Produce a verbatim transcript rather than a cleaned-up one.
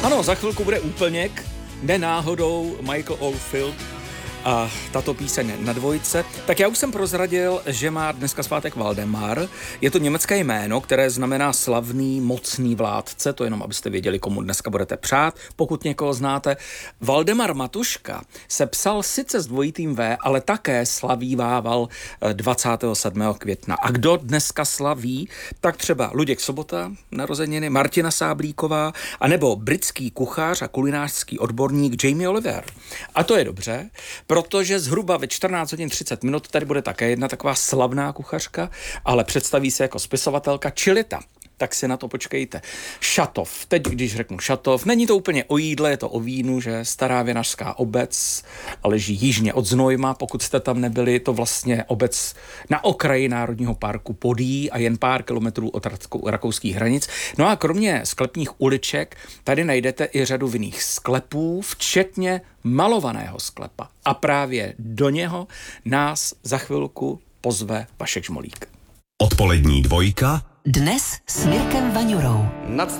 Ano, za chvilku bude úplněk, nenáhodou Michael Oldfield a tato píseň na dvojce. Tak já už jsem prozradil, že má dneska svátek Valdemar. Je to německé jméno, které znamená slavný, mocný vládce, to jenom abyste věděli, komu dneska budete přát, pokud někoho znáte. Valdemar Matuška se psal sice s dvojitým V, ale také slavívával dvacátého sedmého května. A kdo dneska slaví, tak třeba Luděk Sobota, narozeniny, Martina Sáblíková, anebo britský kuchař a kulinářský odborník Jamie Oliver. A to je dobře, protože zhruba ve čtrnáct hodin třicet minut tady bude také jedna taková slavná kuchařka, ale představí se jako spisovatelka Čilita. Tak si na to počkejte. Šatov. Teď, když řeknu Šatov, není to úplně o jídle, je to o vínu, že stará vinařská obec leží jižně od Znojma, pokud jste tam nebyli, je to vlastně obec na okraji Národního parku Podí a jen pár kilometrů od rakouských hranic. No a kromě sklepních uliček tady najdete i řadu vinných sklepů, včetně malovaného sklepa. A právě do něho nás za chvilku pozve Vašek Žmolík. Odpolední dvojka. Dnes s Mirkem Vaňurou. Nad